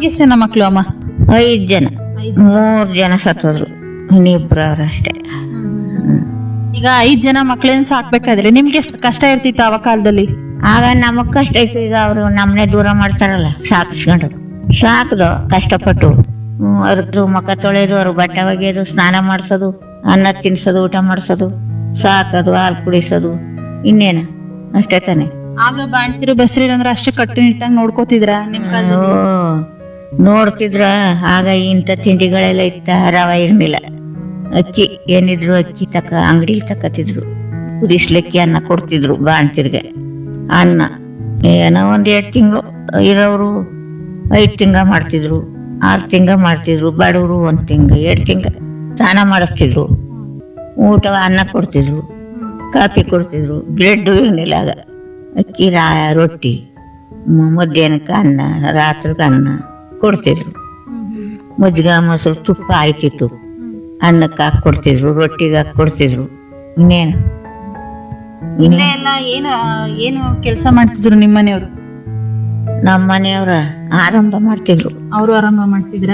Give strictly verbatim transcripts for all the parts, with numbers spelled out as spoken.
ನಿಮ್ಗೆ ಎಷ್ಟು ಜನ ಮಕ್ಳು ಅಮ್ಮ? ಐದು ಜನ, ಮೂರು ಜನ ಸತ್ತೋದ್ರು, ಇನ್ನಿಬ್ರು ಅವ್ರು ಅಷ್ಟೇ. ಈಗ ಐದ್ ಜನ ಮಕ್ಳೇನ್ ಸಾಕ್ಬೇಕಾದ್ರೆ ನಿಮ್ಗೆ ಎಷ್ಟು ಕಷ್ಟ ಇರ್ತಿತ್ತು ಆವ ಕಾಲದಲ್ಲಿ? ಆಗ ನಮಗ್ ಕಷ್ಟ ಇತ್ತು. ಈಗ ಅವರು ನಮ್ಮನೆ ದೂರ ಮಾಡ್ತಾರಲ್ಲ, ಸಾಕಿಸ್ಕೊಂಡು ಸಾಕ್ದು ಕಷ್ಟಪಟ್ಟು. ಅವ್ರ ಮುಖ ತೊಳೆಯೋದು, ಅವ್ರ ಬಟ್ಟೆ ಒಗೆಯೋದು, ಸ್ನಾನ ಮಾಡಿಸೋದು, ಅನ್ನ ತಿನ್ಸೋದು, ಊಟ ಮಾಡಿಸೋದು, ಸಾಕೋದು, ಹಾಲು ಕುಡಿಸೋದು, ಇನ್ನೇನ ಅಷ್ಟೇ ತಾನೆ. ಆಗ ಬಾಣ್ತಿರು ಬಸ್ರಿರು ಅಂದ್ರೆ ಅಷ್ಟು ಕಟ್ಟುನಿಟ್ಟಾಗಿ ನೋಡ್ಕೋತಿದ್ರ ನಿಮ್ ಕಾಲದಲ್ಲಿ? ಓ ನೋಡ್ತಿದ್ರ. ಆಗ ಇಂಥ ತಿಂಡಿಗಳೆಲ್ಲ ಇತ್ತ, ರವೆ ಇರ್ಲಿಲ್ಲ. ಅಕ್ಕಿ ಏನಿದ್ರು ಅಕ್ಕಿ ತಕ ಅಂಗಡಿಲಿ ತಕತಿದ್ರು. ಕುದಿಸ್ಲಿಕ್ಕೆ ಅನ್ನ ಕೊಡ್ತಿದ್ರು ಬಾಣ್ತಿರ್ಗೆ. ಅನ್ನ ಏನೋ ಒಂದ್ ಎರಡು ತಿಂಗಳು ಇರೋರು ಐದು ತಿಂಗ ಮಾಡ್ತಿದ್ರು, ಆರು ತಿಂಗ ಮಾಡ್ತಿದ್ರು. ಬಡವರು ಒಂದ್ ತಿಂಗ ಎರಡು ತಿಂಗ ಸ್ನಾನ ಮಾಡಿಸ್ತಿದ್ರು. ಊಟ ಅನ್ನ ಕೊಡ್ತಿದ್ರು, ಕಾಫಿ ಕೊಡ್ತಿದ್ರು. ಬ್ರೆಡ್ ಏನಿಲ್ಲ ಆಗ. ಅಕ್ಕಿ ರಾ ರೊಟ್ಟಿ, ಮಧ್ಯಾಹ್ನಕ್ಕೆ ಅನ್ನ, ರಾತ್ರಿಗೆ ಅನ್ನ ಕೊಡ್ತಿದ್ರು. ಮಜ್ಜಿಗೆ ಮೊಸರು ತುಪ್ಪ ಆಯ್ತಿತ್ತು. ಅನ್ನಕ್ಕೆ ಹಾಕಿ ಕೊಡ್ತಿದ್ರು, ರೊಟ್ಟಿಗೆ ಹಾಕಿ ಕೊಡ್ತಿದ್ರು. ಇನ್ನೇನು ಇಲ್ಲೇ ಎಲ್ಲ ಏನು ಏನು ಕೆಲಸ ಮಾಡ್ತಿದ್ರು ನಿಮ್ಮನೆಯವರು? ನಮ್ಮ ಮನೆಯವ್ರ ಆರಂಭ ಮಾಡ್ತಿದ್ರು. ಅವರು ಆರಂಭ ಮಾಡ್ತಿದ್ರ?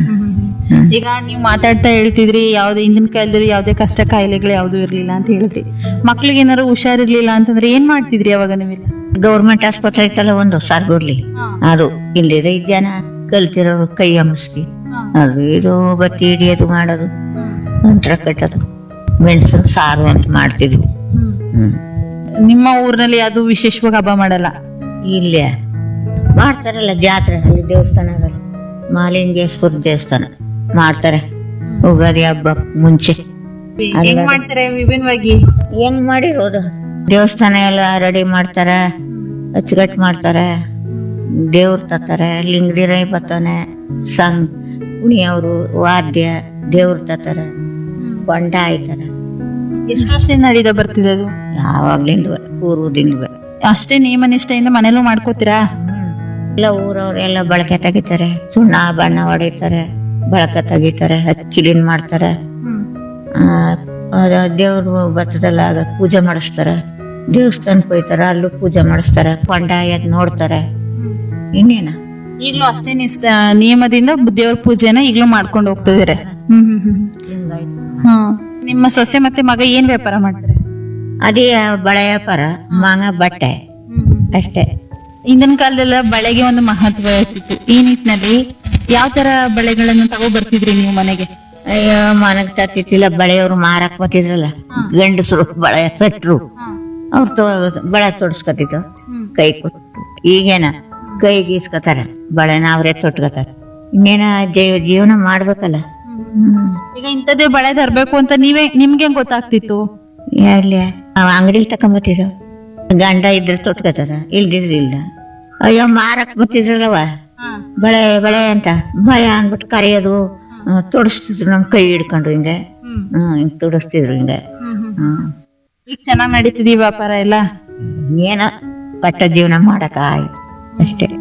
ಈಗ ನೀವು ಮಾತಾಡ್ತಾ ಹೇಳ್ತಿದ್ರಿ ಯಾವ್ದೇ ಹಿಂದಿನ ಕಾಲದಲ್ಲಿ ಯಾವ್ದೇ ಕಷ್ಟ ಕಾಯಿಲೆಗಳು ಯಾವ್ದು ಇರ್ಲಿಲ್ಲ ಅಂತ ಹೇಳಿದ್ರಿ. ಮಕ್ಳಿಗೆ ಏನಾರು ಹುಷಾರಿರ್ಲಿಲ್ಲ ಅಂತಂದ್ರೆ ಏನ್ ಮಾಡ್ತಿದ್ರಿ ಅವಾಗ ನೀವೆಲ್ಲ? ಗೌರ್ಮೆಂಟ್ ಆಸ್ಪತ್ರೆ ಐತಲ್ಲ ಒಂದು ಸಾರ್ಗುರ್ಲಿ, ಅದು ಇಲ್ಲಿದ ಐದ್ ಜನ ಕಲ್ತಿರೋರು ಕೈ ಅಮಸ್ತಿ ಅದು ಇದು ಬತ್ತಿ ಹಿಡಿಯೋದು, ಮಾಡೋದು, ಮಂತ್ರ ಕಟ್ಟೋದು, ಮೆಣಸಿನ ಸಾರು ಅಂತ ಮಾಡ್ತಿದ್ವು. ಹ್ಮ್ ನಿಮ್ಮ ಊರಿನಲ್ಲಿ ಅದು ವಿಶೇಷವಾಗಿ ಹಬ್ಬ ಮಾಡಲ್ಲ? ಇಲ್ಲೇ ಮಾಡ್ತಾರಲ್ಲ ಜಾತ್ರೆ, ಅಲ್ಲಿ ದೇವಸ್ಥಾನದಲ್ಲಿ ಮಾಲಿಂಗೇಶ್ವರ ದೇವಸ್ಥಾನ ಮಾಡ್ತಾರೆ ಉಗಾದಿ ಹಬ್ಬಕ್ ಮುಂಚೆ. ಹೆಂಗ್ ಮಾಡ್ತಾರೆ ವಿಭಿನ್ನವಾಗಿ? ಹೆಂಗ್ ಮಾಡಿರೋದು, ದೇವಸ್ಥಾನ ಎಲ್ಲ ರೆಡಿ ಮಾಡ್ತಾರ, ಅಚ್ಚುಕಟ್ಟು ಮಾಡ್ತಾರ, ದೇವ್ರ ತತ್ತಾರೆ, ಲಿಂಗದಿರೈ ಬರ್ತಾನೆ, ಸಂಗ್ ಕುಣಿಯವರು, ವಾದ್ಯ, ದೇವ್ರ ತತ್ತಾರೆ, ಕೊಂಡ ಆಯ್ತಾರ. ಎಷ್ಟು ವರ್ಷದಿಂದ ನಡೀದ ಬರ್ತಿದೆ ಅದು? ಯಾವಾಗ್ಲಿಂದ ಪೂರ್ವದಿಂದ. ಅಷ್ಟೇ ನಿಯಮ ನಿಷ್ಠೆಯಿಂದ ಮನೇಲೂ ಮಾಡ್ಕೋತೀರಾ? ಎಲ್ಲ ಊರವ್ರೆಲ್ಲ ಬಳಕೆ ತೆಗಿತಾರೆ, ಸುಣ್ಣ ಬಣ್ಣ ಹೊಡಿತಾರೆ, ಬಳಕೆ ತೆಗಿತಾರೆ, ಹಚ್ಚಿಲಿನ್ ಮಾಡ್ತಾರೆ. ದೇವ್ರು ಬರ್ತದಲ್ಲ ಆಗ ಪೂಜೆ ಮಾಡಿಸ್ತಾರ, ದೇವಸ್ಥಾನಕ್ಕೆ ಹೋಯ್ತಾರ, ಅಲ್ಲೂ ಪೂಜೆ ಮಾಡಿಸ್ತಾರ, ಕೊಂಡ ಎದ್ ನೋಡ್ತಾರೆ. ಇನ್ನೇನ ಈಗ್ಲೂ ಅಷ್ಟೇ ನಿಷ್ಠ ನಿಯಮದಿಂದ ದೇವ್ರ ಪೂಜೆನ ಈಗ್ಲೂ ಮಾಡ್ಕೊಂಡು ಹೋಗ್ತಿದಾರೆ. ಹ್ಮ್ ಹ್ಮ್ ಹ್ಮ್ ಹ್ಮ್ ನಿಮ್ಮ ಸೊಸೆ ಮತ್ತೆ ಮಗ ಏನ್ ವ್ಯಾಪಾರ ಮಾಡ್ತಾರೆ? ಅದೇ ಬಳೆ ವ್ಯಾಪಾರ, ಮಾಂಗ ಬಟ್ಟೆ ಅಷ್ಟೇ. ಹಿಂದಿನ ಕಾಲದಲ್ಲ ಬಳೆಗೆ ಒಂದು ಮಹತ್ವ ಇರ್ತಿತ್ತು. ಈ ನಿಟ್ಟಿನಲ್ಲಿ ಯಾವ ತರ ಬಳೆಗಳನ್ನು ತಗೋ ಬರ್ತಿದ್ರಿ ನೀವು ಮನೆಗೆ? ಅಯ್ಯೋ ಮನಗ್ ತತ್ತಿಲ್ಲ, ಬಳೆಯವ್ರು ಮಾರಕ್ ಬರ್ತಿದ್ರಲ್ಲ ಗಂಡಸರು, ಬಳೆ ಸೆಟ್ರು, ಅವ್ರು ಬಳೆ ತೊಡ್ಸ್ಕೊತಿದ್ರು ಕೈ ಕೊಟ್ಟು. ಈಗೇನ ಕೈ ಗೀಸ್ಕೊತಾರ, ಬಳೆನ ಅವ್ರೇ ತೊಟ್ಕೋತಾರ. ಇನ್ನೇನ ಜೀವನ ಮಾಡ್ಬೇಕಲ್ಲ. ಈಗ ಇಂಥದ್ದೇ ಬಳೆ ತರ್ಬೇಕು ಅಂತ ನೀವೇ ನಿಮ್ಗೆ ಗೊತ್ತಾಗ್ತಿತ್ತು? ಅಲ್ಲಿ ಅಂಗಡಿಲಿ ತಕೊಂಬತ್ತಿದ್ರು, ಗಂಡ ಇದ್ರೆ ತೊಟ್ಕೋತಾರ, ಇಲ್ದಿದ್ರೆ ಇಲ್ಲ. ಅಯ್ಯೋ ಮಾರಕ್ ಬರ್ತಿದ್ರಲ್ಲವ ಬಳೆ ಬಳೆ ಅಂತ ಭಯ ಅನ್ಬಿಟ್ಟು ಕರೆಯೋದು, ತೊಡಸ್ತಿದ್ರು ನಮ್ ಕೈ ಹಿಡ್ಕೊಂಡು ಹಿಂಗೆ. ಹ್ಮ್ ಹಿಂಗ್ ತೊಡಸ್ತಿದ್ರು ಹಿಂಗೆ. ಹ್ಮ್ ಈಗ ಚೆನ್ನಾಗ್ ನಡೀತಿದೀವಿ ವ್ಯಾಪಾರ ಎಲ್ಲ? ಏನ ಕಟ್ಟ ಜೀವನ ಮಾಡಕ ಆಯ್ತು ಅಷ್ಟೇ.